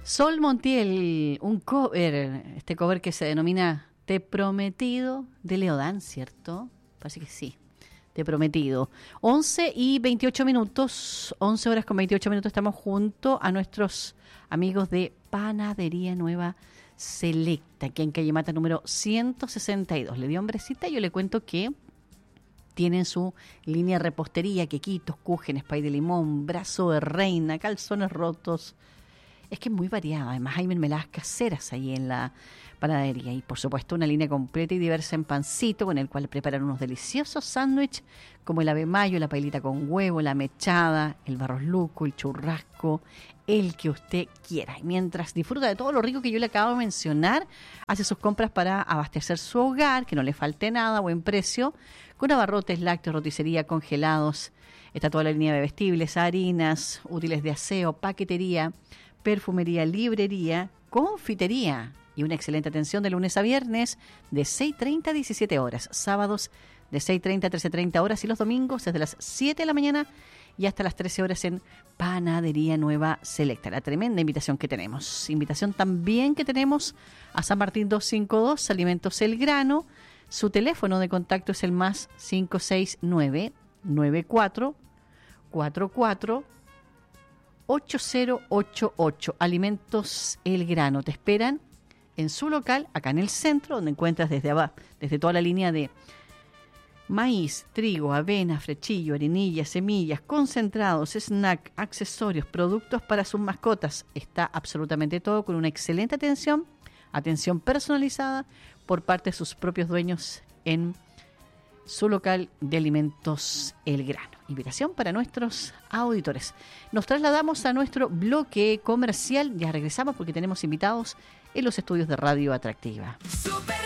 Sol Montiel, un cover, este cover que se denomina Te Prometido de Leodán, ¿cierto? Parece que sí, Te Prometido. 11 y 28 minutos, 11 horas con 28 minutos, estamos junto a nuestros amigos de Panadería Nueva Selecta, aquí en Calle Mata número 162. Le dio hombrecita y yo le cuento que tienen su línea de repostería, quequitos, cúgenes, pay de limón, brazo de reina, calzones rotos. Es que es muy variado. Además hay mermeladas caseras ahí en la panadería. Y por supuesto una línea completa y diversa en pancito, con el cual preparan unos deliciosos sándwiches como el ave mayo, la pailita con huevo, la mechada, el barros luco, el churrasco, el que usted quiera. Y mientras disfruta de todo lo rico que yo le acabo de mencionar, hace sus compras para abastecer su hogar, que no le falte nada, buen precio, con abarrotes, lácteos, roticería, congelados. Está toda la línea de bebestibles, harinas, útiles de aseo, paquetería, perfumería, librería, confitería y una excelente atención de lunes a viernes de 6:30 a 17 horas, sábados de 6:30 a 13:30 horas y los domingos desde las 7 de la mañana y hasta las 13 horas en Panadería Nueva Selecta. La tremenda invitación que tenemos. Invitación también que tenemos a San Martín 252, Alimentos El Grano. Su teléfono de contacto es el más 569 94 44 8088. Alimentos El Grano. Te esperan en su local, acá en el centro, donde encuentras desde abajo, desde toda la línea de maíz, trigo, avena, frechillo, harinilla, semillas, concentrados, snack, accesorios, productos para sus mascotas. Está absolutamente todo con una excelente atención personalizada por parte de sus propios dueños en su local de Alimentos El Grano. Invitación para nuestros auditores. Nos trasladamos a nuestro bloque comercial. Ya regresamos porque tenemos invitados en los estudios de Radio Atractiva.